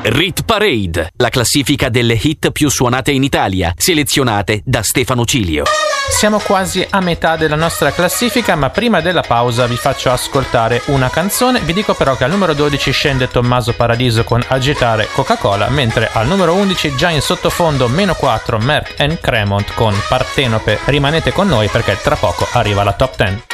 Rit Parade, la classifica delle hit più suonate in Italia, selezionate da Stefano Cilio. Siamo quasi a metà della nostra classifica, ma prima della pausa vi faccio ascoltare una canzone. Vi dico però che al numero 12 scende Tommaso Paradiso con Agitare Coca-Cola, mentre al numero 11 già in sottofondo -4 Merck and Cremont con Partenope. Rimanete con noi perché tra poco arriva la top 10.